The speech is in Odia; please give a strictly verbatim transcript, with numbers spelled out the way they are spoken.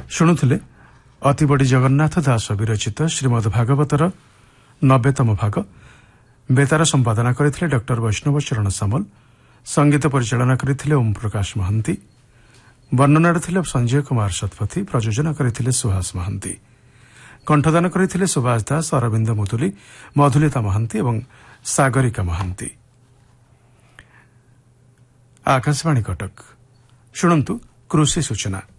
ଶୁଣୁଥିଲେ ଅତିବଡି ଜଗନ୍ନାଥ ଦାସ ବିରଚିତ ଶ୍ରୀମଦ୍ ଭାଗବତର ନବେତମ ଭାଗ। ବେତାର ସମ୍ପାଦନା କରିଥିଲେ ଡକ୍ଟର ବୈଷ୍ଣବ ଚରଣ ସାମଲ। ସଙ୍ଗୀତ ପରିଚାଳନା କରିଥିଲେ ଓମ୍ ପ୍ରକାଶ ମହାନ୍ତି। ବର୍ଣ୍ଣନାରେ ଥିଲେ ସଞ୍ଜୟ କୁମାର ଶତପଥୀ। ପ୍ରଯୋଜନା କରିଥିଲେ ସୁହାସ ମହାନ୍ତି। କଣ୍ଠଦାନ କରିଥିଲେ ସୁଭାଷ ଦାସ, ଅରବିନ୍ଦ ମୁଦୁଲି, ମଧୁଲିତା ମହାନ୍ତି ଏବଂ ସାଗରିକା ମହାନ୍ତି। ଆକାଶବାଣୀ କଟକ। ଶୁଣନ୍ତୁ କୃଷି ସୂଚନା।